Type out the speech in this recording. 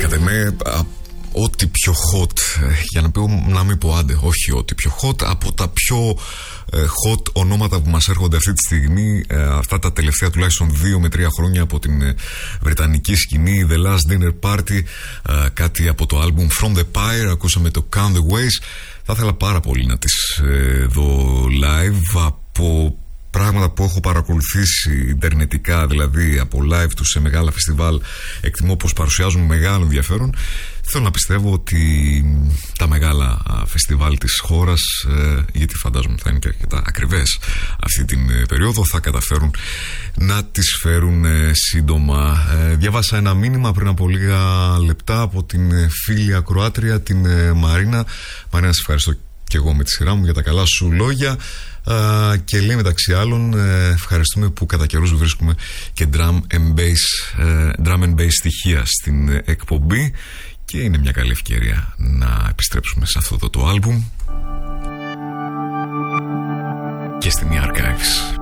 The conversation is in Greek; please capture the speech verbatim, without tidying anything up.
βρήκατε, ναι, ό,τι πιο hot, για να, πω, να μην πω άντε, όχι ό,τι πιο hot, από τα πιο ε, hot ονόματα που μας έρχονται αυτή τη στιγμή, ε, αυτά τα τελευταία τουλάχιστον δύο με τρία χρόνια από την ε, βρετανική σκηνή. The Last Dinner Party, ε, κάτι από το album From the Pyre, ακούσαμε το Count the Ways. Θα ήθελα πάρα πολύ να τις ε, δω live, από πράγματα που έχω παρακολουθήσει ιντερνετικά, δηλαδή από live τους σε μεγάλα φεστιβάλ. Εκτιμώ πως παρουσιάζουν μεγάλο ενδιαφέρον. Θέλω να πιστεύω ότι τα μεγάλα φεστιβάλ της χώρας, ε, γιατί φαντάζομαι θα είναι και αρκετά ακριβές αυτή την ε, περίοδο, θα καταφέρουν να τις φέρουν ε, σύντομα. Ε, διάβασα ένα μήνυμα πριν από λίγα λεπτά από την ε, φίλη ακροάτρια, την ε, Μαρίνα. Μαρίνα, σε ευχαριστώ και εγώ με τη σειρά μου για τα καλά σου λόγια. Uh, και λέει μεταξύ άλλων, uh, ευχαριστούμε που κατά καιρούς βρίσκουμε και drum and bass, uh, drum and bass στοιχεία στην uh, εκπομπή, και είναι μια καλή ευκαιρία να επιστρέψουμε σε αυτό το, το άλμπουμ και στην Archives.